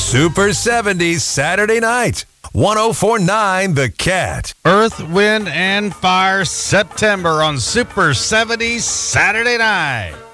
Super 70s Saturday night. 104.9 The Cat. Earth, Wind, and Fire September on Super 70s Saturday night.